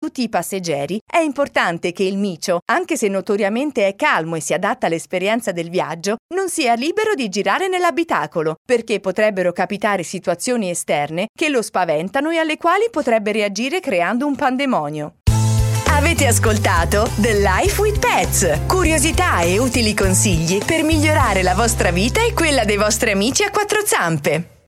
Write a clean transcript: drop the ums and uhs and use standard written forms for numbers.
tutti i passeggeri, è importante che il micio, anche se notoriamente è calmo e si adatta all'esperienza del viaggio, non sia libero di girare nell'abitacolo, perché potrebbero capitare situazioni esterne che lo spaventano e alle quali potrebbe reagire creando un pandemonio. Avete ascoltato The Life with Pets, curiosità e utili consigli per migliorare la vostra vita e quella dei vostri amici a quattro zampe.